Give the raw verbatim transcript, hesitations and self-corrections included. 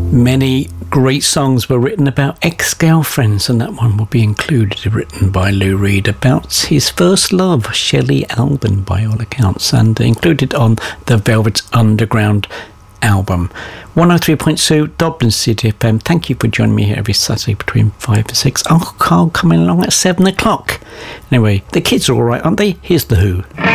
Many great songs were written about ex-girlfriends, and that one will be included, written by Lou Reed, about his first love, Shelley Alban, by all accounts, and included on the Velvet Underground album. one oh three point two Dublin City F M. Thank you for joining me here every Saturday between five and six. Uncle Carl coming along at seven o'clock. Anyway, the kids are all right, aren't they? Here's The Who.